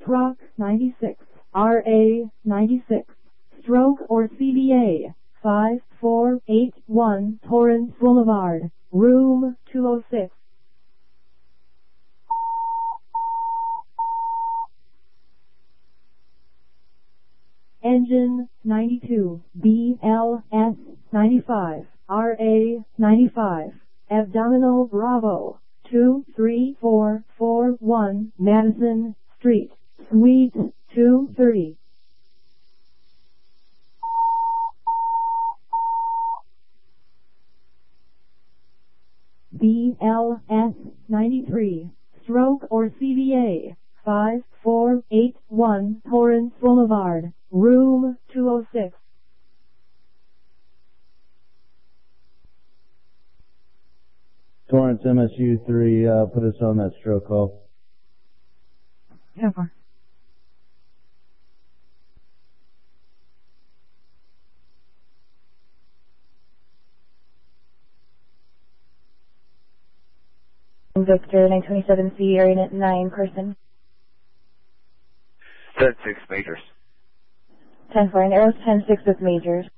Truck 96, RA 96, Stroke or CVA 5481 Torrance Boulevard, Room 206. Engine 92, BLS 95, RA 95, Abdominal Bravo 23441 Madison Street, Suite 230. BLS 93, Stroke or CVA 5481 Torrance Boulevard, Room 206. Torrance MSU 3, put us on that stroke call. Over. Victor 927C, area 9 person. 10-6 majors. 10-4 and arrows 10-6 with majors.